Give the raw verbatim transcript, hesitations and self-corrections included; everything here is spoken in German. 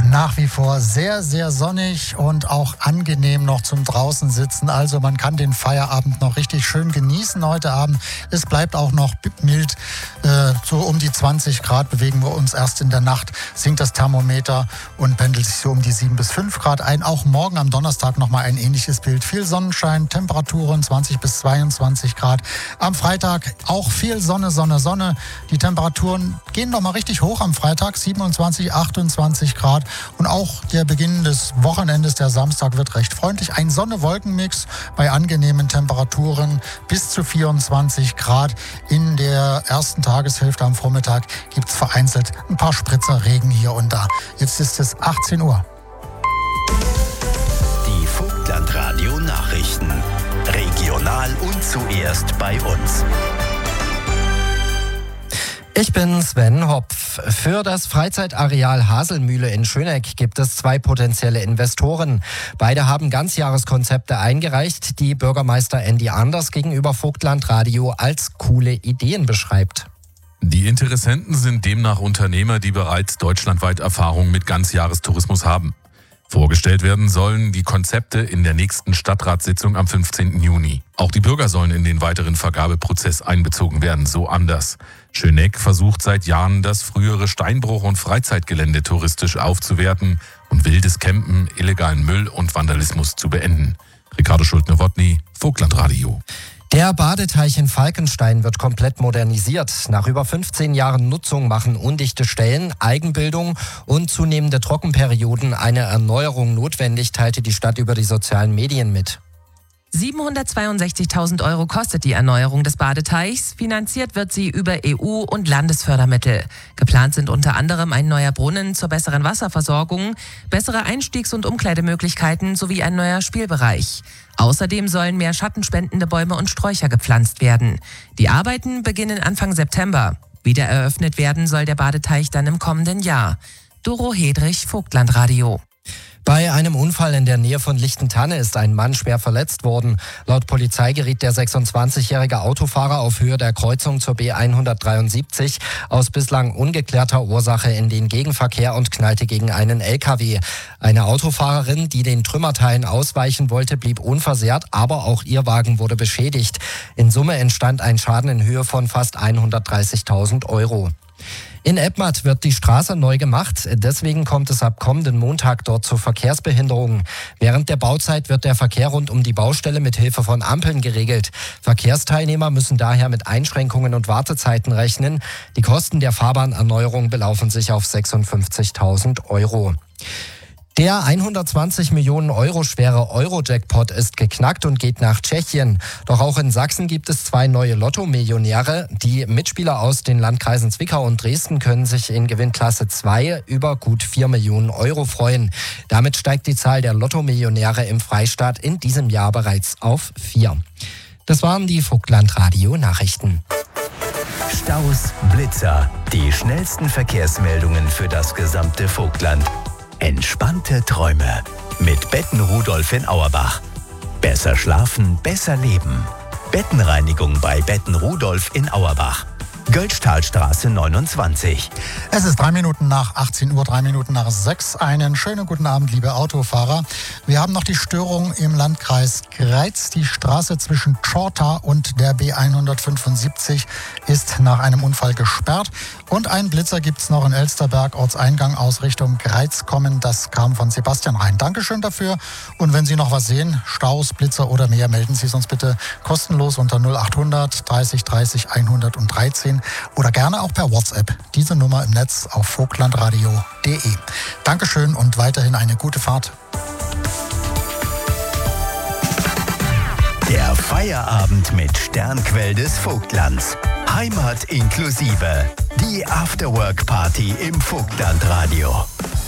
Nach wie vor sehr, sehr sonnig und auch angenehm noch zum draußen sitzen. Also man kann den Feierabend noch richtig schön genießen heute Abend. Es bleibt auch noch mild. Äh, so um die zwanzig Grad bewegen wir uns. Erst in der Nacht sinkt das Thermometer und pendelt sich so um die sieben bis fünf Grad ein. Auch morgen am Donnerstag nochmal ein ähnliches Bild. Viel Sonnenschein, Temperaturen zwanzig bis zweiundzwanzig Grad. Am Freitag auch viel Sonne, Sonne, Sonne. Die Temperaturen gehen nochmal richtig hoch am Freitag. siebenundzwanzig, achtundzwanzig Grad. Und auch der Beginn des Wochenendes, der Samstag, wird recht freundlich. Ein Sonne-Wolken-Mix bei angenehmen Temperaturen bis zu vierundzwanzig Grad. In der ersten Tageshälfte am Vormittag gibt es vereinzelt ein paar Spritzer Regen hier und da. Jetzt ist es achtzehn Uhr. Die Vogtlandradio Nachrichten. Regional und zuerst bei uns. Ich bin Sven Hopf. Für das Freizeitareal Haselmühle in Schöneck gibt es zwei potenzielle Investoren. Beide haben Ganzjahreskonzepte eingereicht, die Bürgermeister Andy Anders gegenüber Vogtlandradio als coole Ideen beschreibt. Die Interessenten sind demnach Unternehmer, die bereits deutschlandweit Erfahrung mit Ganzjahrestourismus haben. Vorgestellt werden sollen die Konzepte in der nächsten Stadtratssitzung am fünfzehnten Juni. Auch die Bürger sollen in den weiteren Vergabeprozess einbezogen werden, so Anders. Schöneck versucht seit Jahren, das frühere Steinbruch- und Freizeitgelände touristisch aufzuwerten und wildes Campen, illegalen Müll und Vandalismus zu beenden. Ricardo Schulte-Nowotny, Vogtlandradio. Der Badeteich in Falkenstein wird komplett modernisiert. Nach über fünfzehn Jahren Nutzung machen undichte Stellen, Eigenbildung und zunehmende Trockenperioden eine Erneuerung notwendig, teilte die Stadt über die sozialen Medien mit. siebenhundertzweiundsechzigtausend Euro kostet die Erneuerung des Badeteichs. Finanziert wird sie über E U- und Landesfördermittel. Geplant sind unter anderem ein neuer Brunnen zur besseren Wasserversorgung, bessere Einstiegs- und Umkleidemöglichkeiten sowie ein neuer Spielbereich. Außerdem sollen mehr schattenspendende Bäume und Sträucher gepflanzt werden. Die Arbeiten beginnen Anfang September. Wieder eröffnet werden soll der Badeteich dann im kommenden Jahr. Doro Hedrich, Vogtlandradio. Bei einem Unfall in der Nähe von Lichtentanne ist ein Mann schwer verletzt worden. Laut Polizei geriet der sechsundzwanzigjährige Autofahrer auf Höhe der Kreuzung zur B hundertdreiundsiebzig aus bislang ungeklärter Ursache in den Gegenverkehr und knallte gegen einen L K W. Eine Autofahrerin, die den Trümmerteilen ausweichen wollte, blieb unversehrt, aber auch ihr Wagen wurde beschädigt. In Summe entstand ein Schaden in Höhe von fast hundertdreißigtausend Euro. In Eppmatt wird die Straße neu gemacht, deswegen kommt es ab kommenden Montag dort zu Verkehrsbehinderungen. Während der Bauzeit wird der Verkehr rund um die Baustelle mit Hilfe von Ampeln geregelt. Verkehrsteilnehmer müssen daher mit Einschränkungen und Wartezeiten rechnen. Die Kosten der Fahrbahnerneuerung belaufen sich auf sechsundfünfzigtausend Euro. Der hundertzwanzig Millionen Euro schwere Euro-Jackpot ist geknackt und geht nach Tschechien. Doch auch in Sachsen gibt es zwei neue Lotto-Millionäre. Die Mitspieler aus den Landkreisen Zwickau und Dresden können sich in Gewinnklasse zwei über gut vier Millionen Euro freuen. Damit steigt die Zahl der Lotto-Millionäre im Freistaat in diesem Jahr bereits auf vier. Das waren die Vogtlandradio-Nachrichten. Staus, Blitzer, die schnellsten Verkehrsmeldungen für das gesamte Vogtland. Entspannte Träume mit Betten Rudolf in Auerbach. Besser schlafen, besser leben. Bettenreinigung bei Betten Rudolf in Auerbach. Göllstahlstraße neunundzwanzig. Es ist drei Minuten nach achtzehn Uhr, drei Minuten nach sechs. Einen schönen guten Abend, liebe Autofahrer. Wir haben noch die Störung im Landkreis Greiz. Die Straße zwischen Tschorta und der B hundertfünfundsiebzig ist nach einem Unfall gesperrt. Und einen Blitzer gibt es noch in Elsterberg, Ortseingang aus Richtung Greiz kommen. Das kam von Sebastian Rhein. Dankeschön dafür. Und wenn Sie noch was sehen, Staus, Blitzer oder mehr, melden Sie es uns bitte kostenlos unter null achthundert dreißig dreißig hundertdreizehn oder gerne auch per WhatsApp. Diese Nummer im Netz auf vogtlandradio punkt de. Dankeschön und weiterhin eine gute Fahrt. Der Feierabend mit Sternquell des Vogtlands. Heimat inklusive. Die Afterwork-Party im Vogtlandradio.